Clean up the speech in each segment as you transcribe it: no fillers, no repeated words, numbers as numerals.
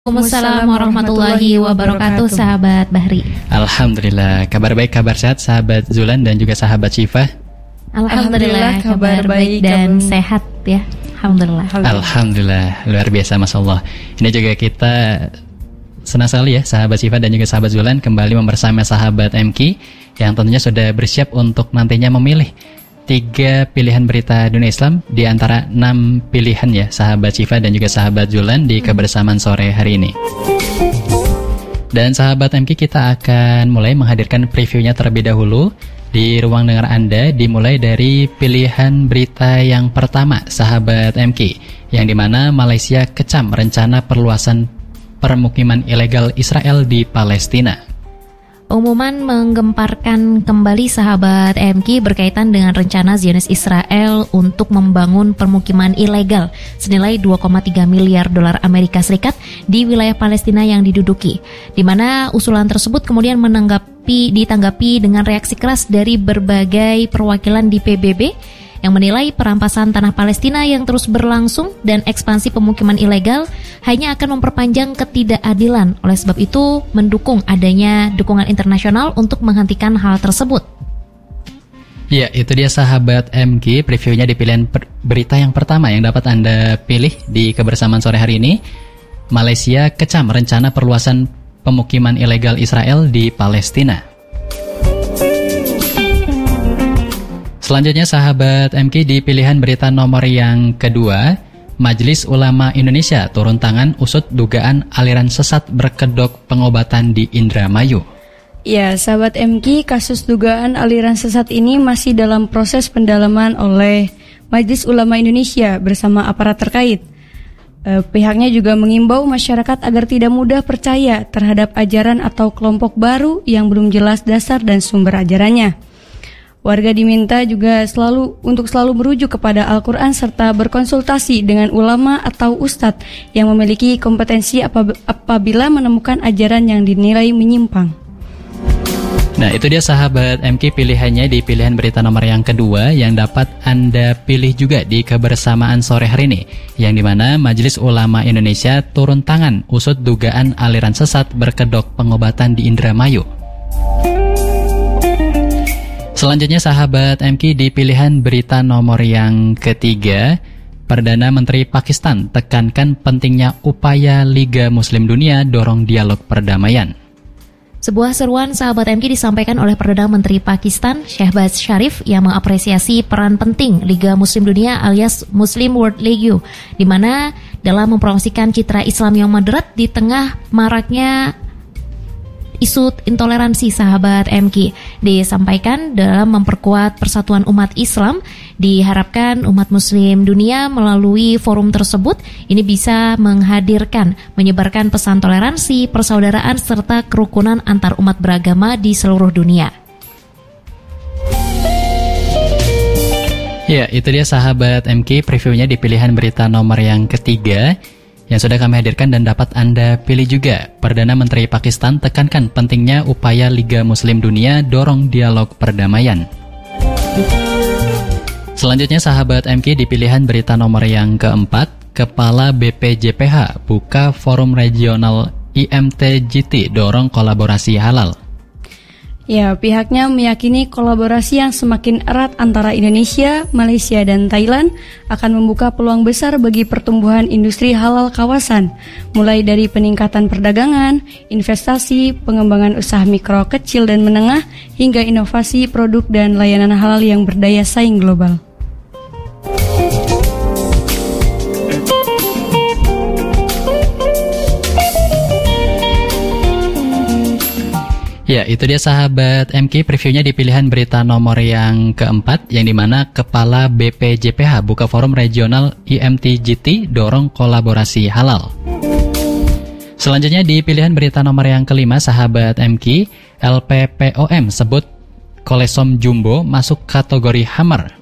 Waalaikumsalam warahmatullahi wabarakatuh, sahabat Bahri. Alhamdulillah, kabar baik, kabar sehat sahabat Zulan dan juga sahabat Syifa. Alhamdulillah, kabar baik dan sehat ya. Alhamdulillah, luar biasa, Masya Allah. Ini juga kita senang sekali ya sahabat Syifa dan juga sahabat Zulan kembali membersama sahabat MQ yang tentunya sudah bersiap untuk nantinya memilih 3 pilihan berita dunia Islam di antara 6 pilihan ya sahabat Syifa dan juga sahabat Zulan di kebersamaan sore hari ini. Dan sahabat MQ, kita akan mulai menghadirkan previewnya terlebih dahulu di ruang dengar Anda, dimulai dari pilihan berita yang pertama sahabat MQ, yang dimana Malaysia kecam rencana perluasan permukiman ilegal Israel di Palestina. Pengumuman menggemparkan kembali sahabat MQ berkaitan dengan rencana Zionis Israel untuk membangun permukiman ilegal senilai 2,3 miliar dolar Amerika Serikat di wilayah Palestina yang diduduki, di mana usulan tersebut kemudian ditanggapi dengan reaksi keras dari berbagai perwakilan di PBB yang menilai perampasan tanah Palestina yang terus berlangsung dan ekspansi pemukiman ilegal hanya akan memperpanjang ketidakadilan. Oleh sebab itu, mendukung adanya dukungan internasional untuk menghentikan hal tersebut. Ya, itu dia sahabat MQ, previewnya di pilihan berita yang pertama yang dapat Anda pilih di kebersamaan sore hari ini. Malaysia kecam rencana perluasan pemukiman ilegal Israel di Palestina. Selanjutnya sahabat MQ, di pilihan berita nomor yang kedua, Majelis Ulama Indonesia turun tangan usut dugaan aliran sesat berkedok pengobatan di Indramayu. Ya, sahabat MQ, kasus dugaan aliran sesat ini masih dalam proses pendalaman oleh Majelis Ulama Indonesia bersama aparat terkait. Pihaknya juga mengimbau masyarakat agar tidak mudah percaya terhadap ajaran atau kelompok baru yang belum jelas dasar dan sumber ajarannya. Warga diminta juga untuk selalu merujuk kepada Al-Quran serta berkonsultasi dengan ulama atau ustadz yang memiliki kompetensi apabila menemukan ajaran yang dinilai menyimpang. Nah, itu dia sahabat MQ pilihannya di pilihan berita nomor yang kedua yang dapat Anda pilih juga di kebersamaan sore hari ini, yang dimana Majelis Ulama Indonesia turun tangan usut dugaan aliran sesat berkedok pengobatan di Indramayu. Selanjutnya sahabat MQ di pilihan berita nomor yang ketiga, Perdana Menteri Pakistan tekankan pentingnya upaya Liga Muslim Dunia dorong dialog perdamaian. Sebuah seruan sahabat MQ disampaikan oleh Perdana Menteri Pakistan, Shehbaz Sharif, yang mengapresiasi peran penting Liga Muslim Dunia alias Muslim World League, di mana dalam mempromosikan citra Islam yang moderat di tengah maraknya isu intoleransi sahabat MQ. Disampaikan dalam memperkuat persatuan umat Islam, diharapkan umat muslim dunia melalui forum tersebut ini bisa menyebarkan pesan toleransi, persaudaraan serta kerukunan antar umat beragama di seluruh dunia. Ya, itu dia sahabat MQ previewnya di pilihan berita nomor yang ketiga yang sudah kami hadirkan dan dapat Anda pilih juga. Perdana Menteri Pakistan tekankan pentingnya upaya Liga Muslim Dunia dorong dialog perdamaian. Selanjutnya sahabat MQ di pilihan berita nomor yang keempat, Kepala BPJPH buka forum regional IMT-GT dorong kolaborasi halal. Ya, pihaknya meyakini kolaborasi yang semakin erat antara Indonesia, Malaysia, dan Thailand akan membuka peluang besar bagi pertumbuhan industri halal kawasan, mulai dari peningkatan perdagangan, investasi, pengembangan usaha mikro, kecil, dan menengah, hingga inovasi produk dan layanan halal yang berdaya saing global. Ya, itu dia sahabat MQ previewnya di pilihan berita nomor yang keempat, yang dimana Kepala BPJPH buka forum regional IMT-GT dorong kolaborasi halal. Selanjutnya di pilihan berita nomor yang kelima sahabat MQ, LPPOM sebut Kolesom Jumbo masuk kategori Hammer.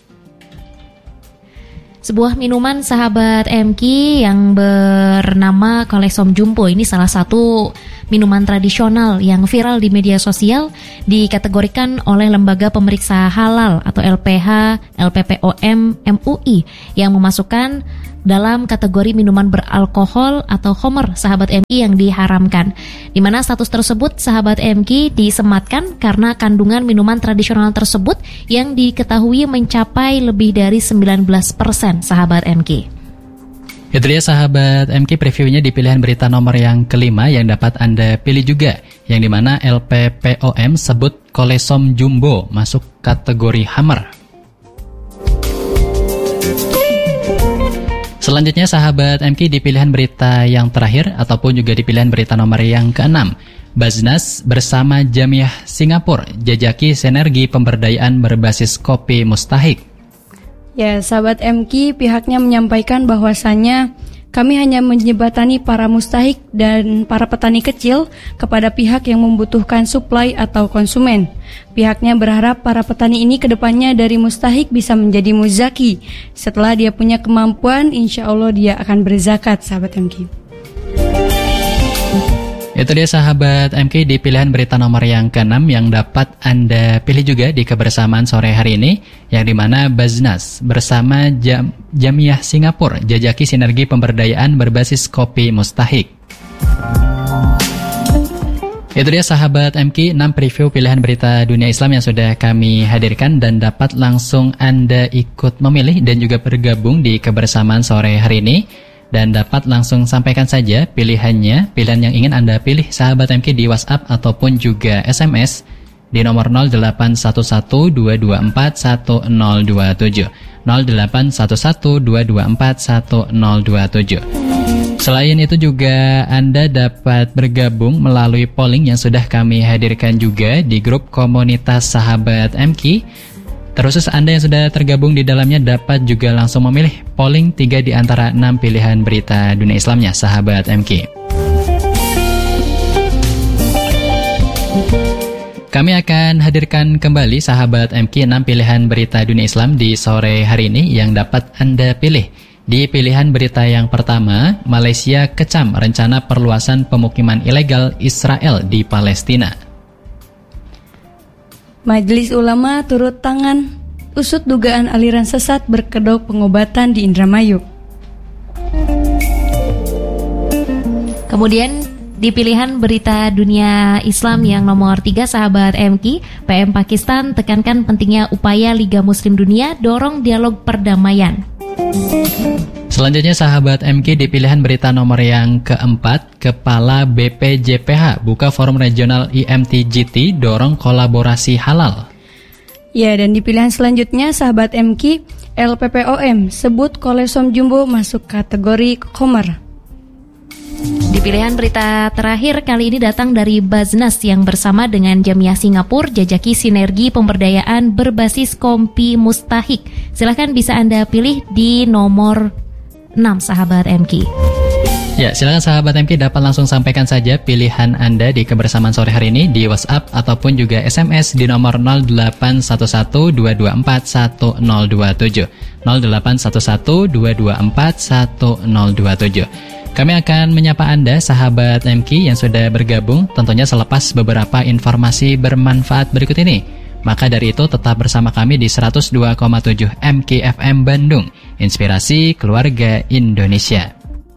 Sebuah minuman sahabat MQ yang bernama Kolesom Jumbo ini salah satu minuman tradisional yang viral di media sosial, dikategorikan oleh Lembaga Pemeriksa Halal atau LPH, LPPOM, MUI yang memasukkan dalam kategori minuman beralkohol atau khamr sahabat MK yang diharamkan. Di mana status tersebut sahabat MK disematkan karena kandungan minuman tradisional tersebut yang diketahui mencapai lebih dari 19% sahabat MK. Itu dia sahabat MK previewnya di pilihan berita nomor yang kelima yang dapat Anda pilih juga, yang dimana LPPOM sebut Kolesom Jumbo masuk kategori Hammer. Selanjutnya sahabat MK di pilihan berita yang terakhir ataupun juga di pilihan berita nomor yang keenam, Basnas bersama Jamiah Singapura jajaki sinergi pemberdayaan berbasis kopi mustahik. Ya, sahabat MK pihaknya menyampaikan bahwasannya kami hanya menjembatani para mustahik dan para petani kecil kepada pihak yang membutuhkan suplai atau konsumen. Pihaknya berharap para petani ini kedepannya dari mustahik bisa menjadi muzaki. Setelah dia punya kemampuan, insya Allah dia akan berzakat, sahabat MK. Itu dia sahabat MK di pilihan berita nomor yang ke-6 yang dapat Anda pilih juga di kebersamaan sore hari ini, yang dimana Basnas bersama Jamiah Singapura jajaki sinergi pemberdayaan berbasis kopi mustahik. Itu dia sahabat MK 6 preview pilihan berita dunia Islam yang sudah kami hadirkan dan dapat langsung Anda ikut memilih dan juga bergabung di kebersamaan sore hari ini. Dan dapat langsung sampaikan saja pilihan yang ingin Anda pilih sahabat MK di WhatsApp ataupun juga SMS di nomor 081122411027 081122411027. Selain itu juga Anda dapat bergabung melalui polling yang sudah kami hadirkan juga di grup komunitas sahabat MK. Terus Anda yang sudah tergabung di dalamnya dapat juga langsung memilih polling 3 di antara 6 pilihan berita dunia Islamnya, sahabat MK. Kami akan hadirkan kembali sahabat MK 6 pilihan berita dunia Islam di sore hari ini yang dapat Anda pilih. Di pilihan berita yang pertama, Malaysia kecam rencana perluasan pemukiman ilegal Israel di Palestina. Majelis Ulama turut tangan usut dugaan aliran sesat berkedok pengobatan di Indramayu. Kemudian di pilihan berita dunia Islam yang nomor 3 sahabat MK, PM Pakistan tekankan pentingnya upaya Liga Muslim Dunia dorong dialog perdamaian. Selanjutnya sahabat MK di pilihan berita nomor yang keempat, Kepala BPJPH buka forum regional IMT-GT dorong kolaborasi halal. Ya, dan di pilihan selanjutnya sahabat MK, LPPOM sebut Kolesom Jumbo masuk kategori khamr. Di pilihan berita terakhir kali ini datang dari Basnas yang bersama dengan Jamiah Singapura jajaki sinergi pemberdayaan berbasis kopi mustahik. Silahkan bisa Anda pilih di nomor 6 sahabat MK. Ya, silakan sahabat MK dapat langsung sampaikan saja pilihan Anda di kebersamaan sore hari ini di WhatsApp ataupun juga SMS di nomor 081122411027 081122411027. Kami akan menyapa Anda sahabat MK yang sudah bergabung tentunya selepas beberapa informasi bermanfaat berikut ini. Maka dari itu tetap bersama kami di 102,7 MK FM Bandung, Inspirasi Keluarga Indonesia.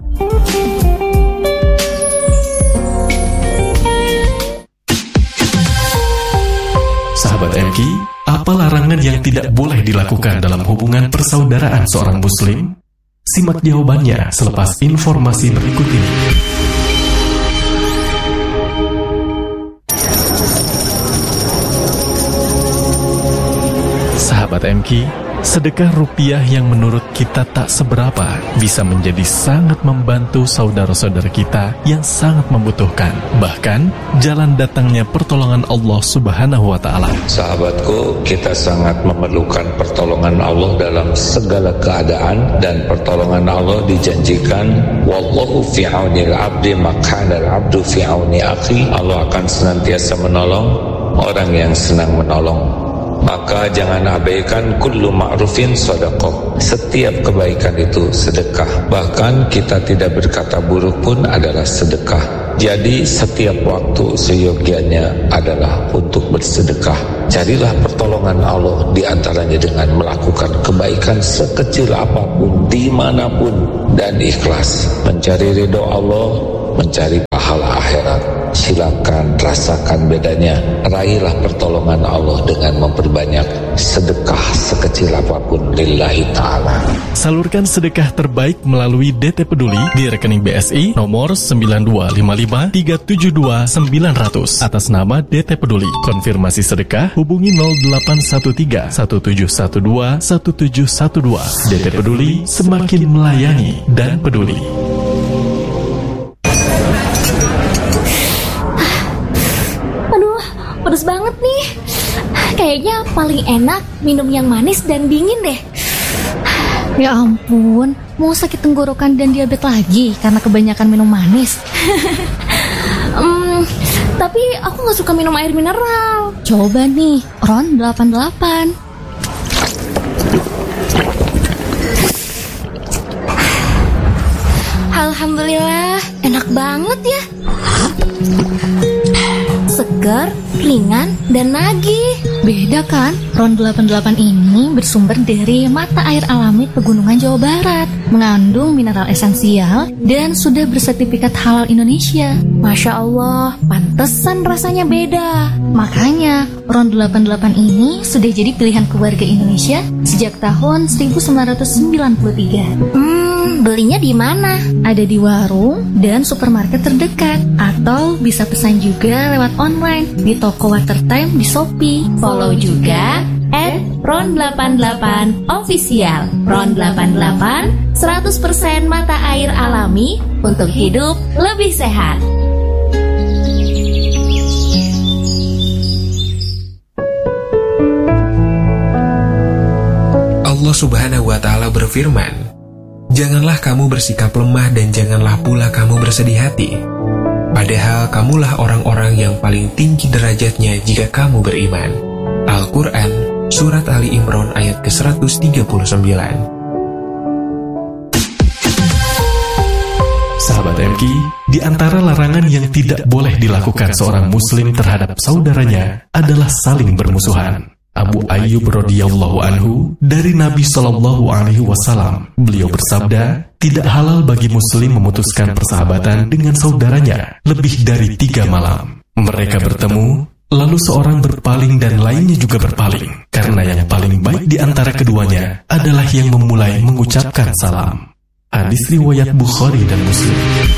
Sahabat MK, apa larangan yang tidak boleh dilakukan dalam hubungan persaudaraan seorang muslim? Simak jawabannya selepas informasi berikut ini. Sahabat MK, sedekah rupiah yang menurut kita tak seberapa bisa menjadi sangat membantu saudara-saudara kita yang sangat membutuhkan. Bahkan, jalan datangnya pertolongan Allah Subhanahu wa Ta'ala. Sahabatku, kita sangat memerlukan pertolongan Allah dalam segala keadaan, dan pertolongan Allah dijanjikan, wallahu fi aunil abdi makanal abdu fi auni akhi. Allah akan senantiasa menolong orang yang senang menolong. Maka jangan abaikan kullu ma'rufin sedekah. Setiap kebaikan itu sedekah. Bahkan kita tidak berkata buruk pun adalah sedekah. Jadi setiap waktu seyogianya adalah untuk bersedekah. Carilah pertolongan Allah di antaranya dengan melakukan kebaikan sekecil apapun, dimanapun. dan ikhlas. Mencari ridho Allah, mencari pahala akhirat. Silakan rasakan bedanya. Raihlah pertolongan Allah dengan memperbanyak sedekah sekecil apapun lillahi ta'ala. Salurkan sedekah terbaik melalui DT Peduli di rekening BSI nomor 9255372900 atas nama DT Peduli. Konfirmasi sedekah hubungi 0813 1712 1712. DT Peduli, semakin melayani dan peduli. Pedes banget nih. Kayaknya paling enak minum yang manis dan dingin deh. Ya ampun, mau sakit tenggorokan dan diabetes lagi karena kebanyakan minum manis. Tapi aku gak suka minum air mineral. Coba nih, Ron 88. Alhamdulillah, enak banget ya. Segar, ringan, dan nagih. Beda kan? Ron 88 ini bersumber dari mata air alami Pegunungan Jawa Barat, mengandung mineral esensial dan sudah bersertifikat halal Indonesia. Masya Allah, pantesan rasanya beda. Makanya Ron 88 ini sudah jadi pilihan keluarga Indonesia sejak tahun 1993. Belinya di mana? Ada di warung dan supermarket terdekat, atau bisa pesan juga lewat online di toko Watertime di Shopee. Follow juga @ron88 official. Ron 88 100% mata air alami untuk hidup lebih sehat. Allah Subhanahu wa Ta'ala berfirman, "Janganlah kamu bersikap lemah dan janganlah pula kamu bersedih hati. Padahal kamulah orang-orang yang paling tinggi derajatnya jika kamu beriman." Al-Quran, Surat Ali Imran ayat ke-139. Sahabat MK, di antara larangan yang tidak boleh dilakukan seorang muslim terhadap saudaranya adalah saling bermusuhan. Abu Ayyub radhiyallahu anhu dari Nabi Shallallahu alaihi wasallam, beliau bersabda, tidak halal bagi muslim memutuskan persahabatan dengan saudaranya lebih dari 3 malam. Mereka bertemu, lalu seorang berpaling dan lainnya juga berpaling, karena yang paling baik di antara keduanya adalah yang memulai mengucapkan salam. Hadis riwayat Bukhari dan Muslim.